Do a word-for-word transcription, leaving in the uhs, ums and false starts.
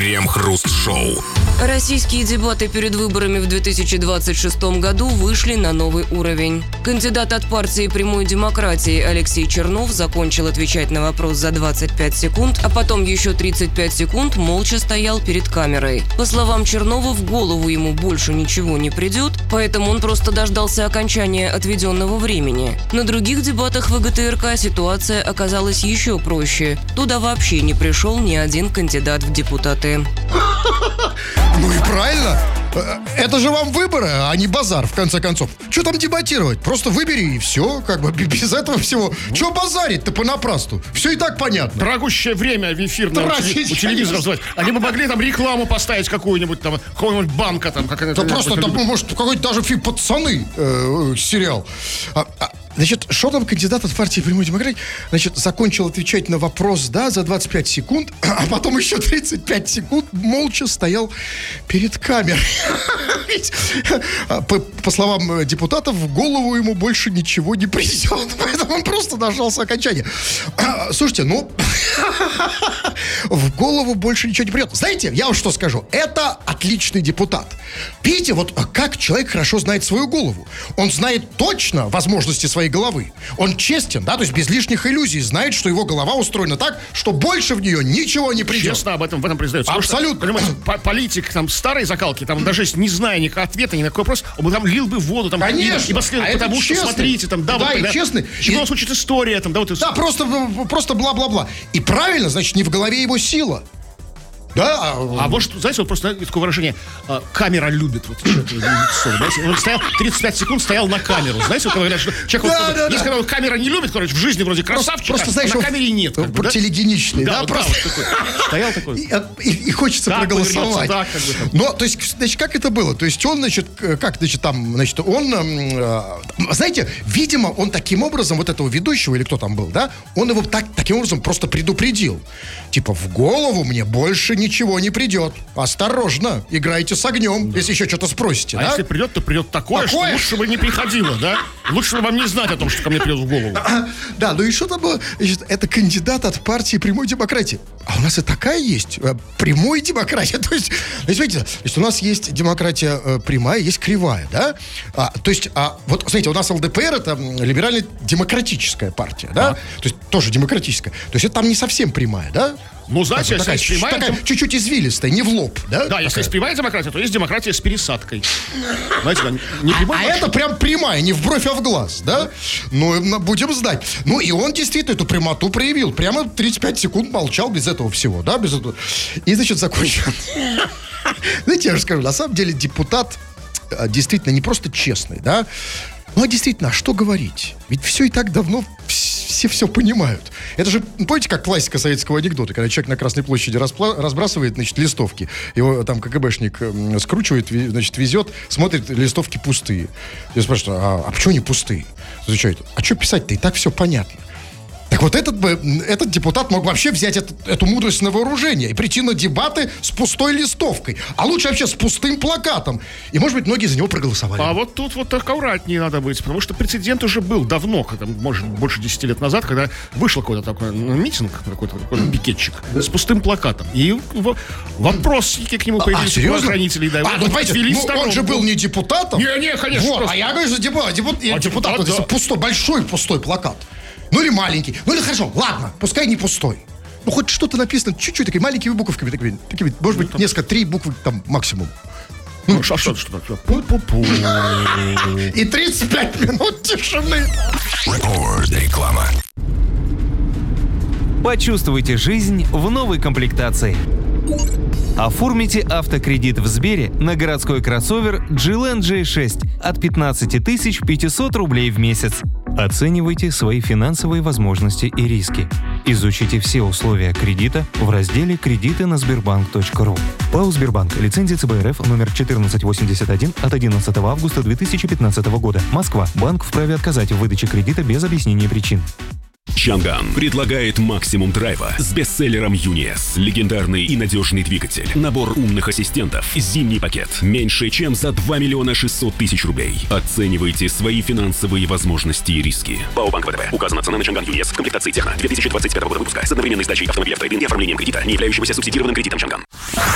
Крем-хруст-шоу. Российские дебаты перед выборами в две тысячи двадцать шестом году вышли на новый уровень. Кандидат от партии «Прямой демократии» Алексей Чернов закончил отвечать на вопрос за двадцать пять секунд, а потом еще тридцать пять секунд молча стоял перед камерой. По словам Чернова, в голову ему больше ничего не придет, поэтому он просто дождался окончания отведенного времени. На других дебатах ВГТРК ситуация оказалась еще проще. Туда вообще не пришел ни один кандидат в депутаты. Ну и правильно. Это же вам выборы, а не базар, в конце концов. Что там дебатировать? Просто выбери и все, как бы без этого всего. Че базарить-то понапрасну? Все и так понятно. Дорогущее время в эфир на, у телевизора звать. Они бы могли там рекламу поставить какую-нибудь там, какого-нибудь банка там. Как да просто, там, может, какой-то даже фильм «Пацаны» э, сериал. А, а, Значит, что там кандидат от партии «Прямой демократии»? Значит, закончил отвечать на вопрос, да, за двадцать пять секунд, а потом еще тридцать пять секунд молча стоял перед камерой. По, по словам депутатов, в голову ему больше ничего не придет, поэтому он просто дождался окончания. Слушайте, ну, в голову больше ничего не придет. Знаете, я вот что скажу, это отличный депутат. Видите, вот как человек хорошо знает свою голову. Он знает точно возможности своей головы. Он честен, да, то есть без лишних иллюзий, знает, что его голова устроена так, что больше в нее ничего не придет. Честно об этом, в этом признается. Абсолютно. Что, понимаете, политик там старой закалки, там даже не зная ни ответа, ни на какой вопрос, он бы там лил бы в воду, там, конечно, и, и последовал, а потому что, честный. смотрите, там, да, да, вот, и да, честный. Чего у нас учит история, там, да, вот. Да, просто, просто бла-бла-бла. И правильно, значит, не в голове его сила. Да. А может, знаете, вот просто такое выражение, а, камера любит вот это лицо, знаете, он стоял тридцать пять секунд, стоял на камеру, знаете, вот говорят, что человек, да, вот, да, если да. когда камера не любит, короче, в жизни вроде красавчик, просто, просто, знаешь, а на камере нет, как бы, да? Телегеничный, да, да, вот, просто да, вот такой, стоял такой. И, и, и хочется так проголосовать. Так, как бы, но, то есть, значит, как это было? То есть он, значит, как, значит, там, значит, он, э, знаете, видимо, он таким образом, вот этого ведущего, или кто там был, да, он его так, таким образом просто предупредил. Типа, в голову мне больше ничего не придет. Осторожно, играйте с огнем, да. Если еще что-то спросите. А да? Если придет, то придет такое, такое, что лучше бы не приходило, да? Лучше бы вам не знать о том, что ко мне придет в голову. А, да, ну и что там было? Значит, это кандидат от партии «Прямой демократии». А у нас и такая есть. Прямой демократия. То есть, смотрите, то есть у нас есть демократия э, прямая, есть кривая, да? А, то есть, а, вот, смотрите, у нас ЛДПР это либерально-демократическая партия, да? А. То есть тоже демократическая. То есть это там не совсем прямая, да? Ну, знаете, такая, если такая, прямая... такая чуть-чуть извилистая, не в лоб, да? Да, если есть прямая демократия, то есть демократия с пересадкой. Знаете, да, не а, а это прям прямая, не в бровь, а в глаз, да? Ну, будем знать. Ну, и он действительно эту прямоту проявил. Прямо тридцать пять секунд молчал без этого всего, да? Без этого. И, значит, закончил. Знаете, я же скажу, на самом деле депутат действительно не просто честный, да? Ну, а действительно, а что говорить? Ведь все и так давно все все понимают. Это же, помните, как классика советского анекдота, когда человек на Красной площади распла- разбрасывает, значит, листовки, его там КГБшник э, скручивает, значит, везет, смотрит, листовки пустые. Я спрашиваю, а, а почему они пустые? Отвечает, а что писать-то, и так все понятно. Так вот этот, бы, этот депутат мог вообще взять эту, эту мудрость на вооружение и прийти на дебаты с пустой листовкой. А лучше вообще с пустым плакатом. И, может быть, многие за него проголосовали. А вот тут вот аккуратнее надо быть, потому что прецедент уже был давно, когда, может, больше десяти лет назад, когда вышел какой-то такой ну, митинг, какой-то, какой-то пикетчик с пустым плакатом. И вопросики к нему появились у правоохранителей. Да, а, ну, понимаете, ну, он же был не депутатом. Не, не, конечно. Вот, просто... а я говорю, что депутат, депутат, а депутат, депутат вот, да. Пустой, большой пустой плакат. Ну или маленький. Ну или хорошо, ладно, пускай не пустой. Ну хоть что-то написано чуть-чуть, такими маленькими буковками, такими, такими может быть, ну, там... несколько, три буквы там максимум. Ну, ну что, что, что такое? Пу-пу-пу. И тридцать пять минут тишины. Реклама. Почувствуйте жизнь в новой комплектации. Оформите автокредит в Сбере на городской кроссовер джи эл эн джей шесть от пятнадцать тысяч пятьсот рублей в месяц. Оценивайте свои финансовые возможности и риски. Изучите все условия кредита в разделе «Кредиты на Сбербанк точка ру». ПАО «Сбербанк». Лицензия цэ бэ эр эф номер четырнадцать восемьдесят один от одиннадцатого августа две тысячи пятнадцатого года. Москва. Банк вправе отказать в выдаче кредита без объяснения причин. Чанган предлагает максимум драйва с бестселлером Юниес. Легендарный и надежный двигатель. Набор умных ассистентов. Зимний пакет. Меньше чем за два миллиона шестьсот тысяч рублей. Оценивайте свои финансовые возможности и риски. ПАО Банк вэ тэ бэ. Указана цена на Чанган Юниес в комплектации Техно две тысячи двадцать пятого года выпуска с одновременной сдачей автомобиля в трейд-ин и оформлением кредита, не являющегося субсидированным кредитом Чанган.